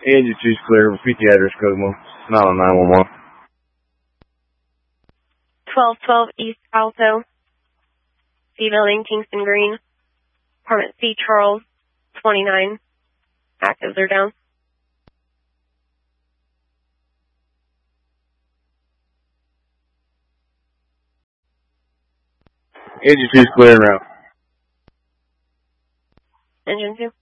Engine 2's clear. Repeat the address code, Mo. Not on 911. 1212 East Alto. C Building, Kingston Green. Apartment C, Charles, 29. Actives are down. Engine 2's clear en route. Engine 2.